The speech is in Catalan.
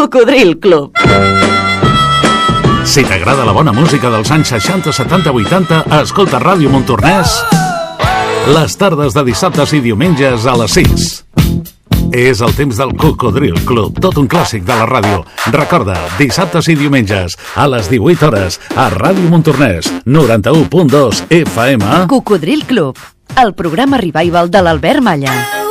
Cocodril Club. Si t'agrada la bona música dels anys 60, 70, 80, escolta Ràdio Montornès les tardes de dissabtes i diumenges a les 6. És el temps del Cocodril Club, tot un clàssic de la ràdio. Recorda, dissabtes i diumenges a les 18 hores a Ràdio Montornès, 91.2 FM. Cocodril Club, el programa revival de l'Albert Malla.